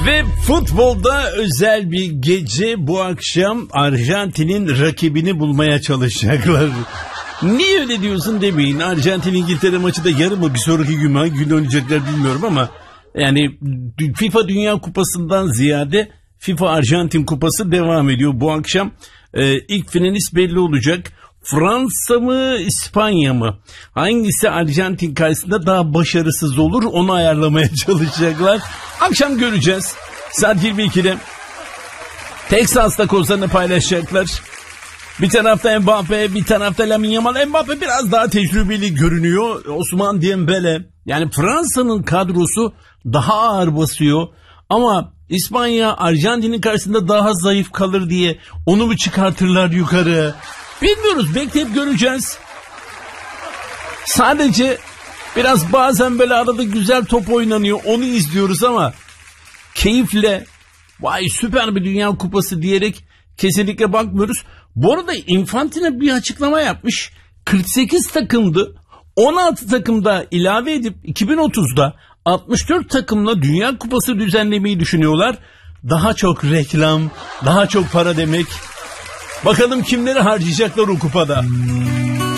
Ve futbolda özel bir gece, bu akşam Arjantin'in rakibini bulmaya çalışacaklar. Niye öyle diyorsun demeyin. Arjantin-İngiltere maçı da yarın mı bir sonraki gün mü, gün oynayacaklar bilmiyorum ama yani FIFA Dünya Kupası'ndan ziyade FIFA Arjantin Kupası devam ediyor bu akşam. İlk finalist belli olacak. Fransa mı, İspanya mı? Hangisi Arjantin karşısında daha başarısız olur, onu ayarlamaya çalışacaklar. Akşam göreceğiz. Saat 22'de Texas'ta kozlarını paylaşacaklar. Bir tarafta Mbappe, bir tarafta Lamine Yamal. Mbappe biraz daha tecrübeli görünüyor. Ousmane Dembele. Yani Fransa'nın kadrosu daha ağır basıyor. Ama İspanya Arjantin'in karşısında daha zayıf kalır diye onu mu çıkartırlar yukarı? Bilmiyoruz, bekleyip göreceğiz. Sadece biraz bazen böyle arada güzel top oynanıyor, onu izliyoruz ama keyifle vay süper bir Dünya Kupası diyerek kesinlikle bakmıyoruz. Bu arada Infantino bir açıklama yapmış. 48 takımdı, 16 takımda ilave edip 2030'da 64 takımla Dünya Kupası düzenlemeyi düşünüyorlar. Daha çok reklam, daha çok para demek. Bakalım kimleri harcayacaklar o kupada.